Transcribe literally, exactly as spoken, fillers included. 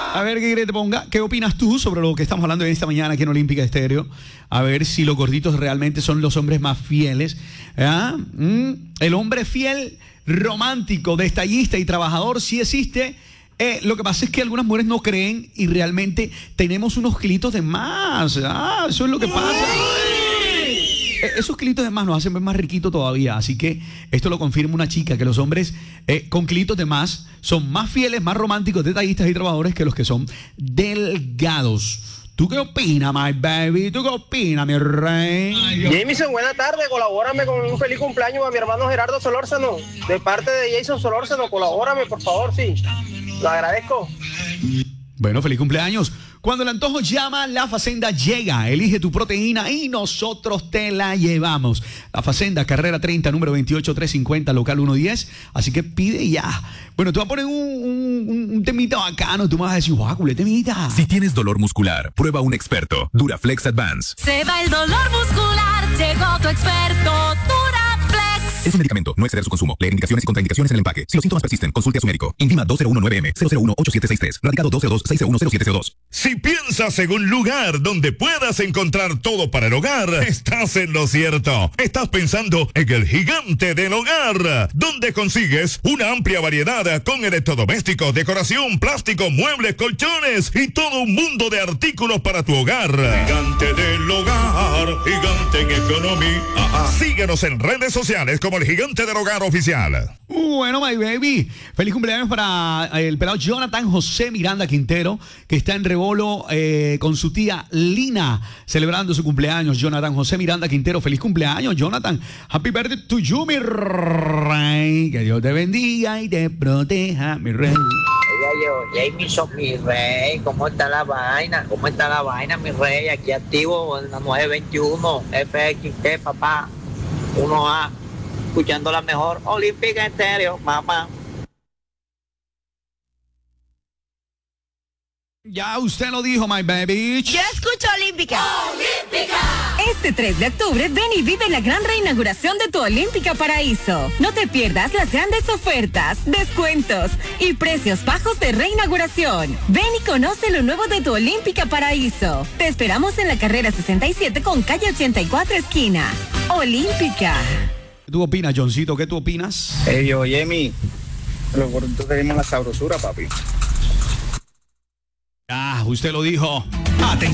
A ver, ¿qué te ponga? ¿Qué opinas tú sobre lo que estamos hablando en esta mañana aquí en Olímpica Estéreo? A ver si los gorditos realmente son los hombres más fieles. ¿Ah? ¿Mm? El hombre fiel, romántico, detallista y trabajador sí existe. Eh, lo que pasa es que algunas mujeres no creen y realmente tenemos unos kilitos de más. Ah, eso es lo que pasa. Esos kilitos de más nos hacen ver más riquito todavía. Así que esto lo confirma una chica, que los hombres eh, con kilitos de más son más fieles, más románticos, detallistas y trabajadores que los que son delgados. ¿Tú qué opinas, my baby? ¿Tú qué opinas, mi rey? Jameson, buena tarde. Colabórame con un feliz cumpleaños a mi hermano Gerardo Solórzano. De parte de Jason Solórzano, colabórame, por favor, sí. Lo agradezco. Bueno, feliz cumpleaños. Cuando el antojo llama, La Facenda llega. Elige tu proteína y nosotros te la llevamos. La Facenda, carrera treinta, número veintiocho trescientos cincuenta, local ciento diez. Así que pide ya. Bueno, tú vas a poner un, un, un temita bacano. Tú me vas a decir, guau, culé temita. Si tienes dolor muscular, prueba a un experto. Duraflex Advance. Se va el dolor muscular, llegó tu experto, Duraflex. Es un medicamento, no exceder su consumo. Leer indicaciones y contraindicaciones en el empaque. Si los síntomas persisten, consulte a su médico. INVIMA dos cero uno nueve M cero cero uno ocho siete seis tres. Radicado dos cero dos seis cero uno cero siete cero dos. Si piensas en un lugar donde puedas encontrar todo para el hogar, estás en lo cierto. Estás pensando en el Gigante del Hogar, donde consigues una amplia variedad con electrodomésticos, decoración, plástico, muebles, colchones y todo un mundo de artículos para tu hogar. Gigante del Hogar, gigante en economía. Síguenos en redes sociales como el Gigante del Hogar Oficial. Bueno, my baby, feliz cumpleaños para el pelado Jonathan José Miranda Quintero, que está en Rebolo eh, con su tía Lina, celebrando su cumpleaños. Jonathan José Miranda Quintero, feliz cumpleaños, Jonathan. Happy birthday to you, mi rey. Que Dios te bendiga y te proteja, mi rey. Oiga, yo, Jameson, mi rey, ¿cómo está la vaina? ¿Cómo está la vaina, mi rey? Aquí activo en la nueve veintiuno, F X T, papá, uno A. Escuchando la mejor Olímpica Estéreo, mamá. Ya usted lo dijo, my baby. Yo escucho Olímpica. ¡Olímpica! Este tres de octubre, ven y vive la gran reinauguración de tu Olímpica Paraíso. No te pierdas las grandes ofertas, descuentos y precios bajos de reinauguración. Ven y conoce lo nuevo de tu Olímpica Paraíso. Te esperamos en la carrera sesenta y siete con calle ochenta y cuatro esquina. Olímpica. ¿Qué tú opinas, Johncito? ¿Qué tú opinas? Hey, yo, Jamie, los gorditos tenemos la sabrosura, papi. Ah, usted lo dijo.